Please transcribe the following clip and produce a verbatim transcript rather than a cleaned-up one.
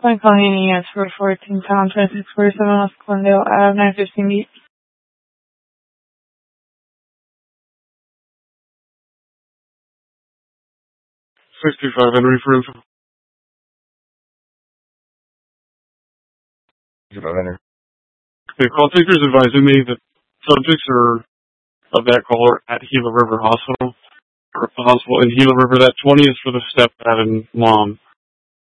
My calling E S for fourteen pounds, six forty-seven West Glendale Ave, nine fifteen Beach. sixty-five Henry for info. sixty-five Henry. The call taker is advising me that subjects are of that caller at Gila River Hospital, or the hospital in Gila River. That twenty is for the stepdad and mom.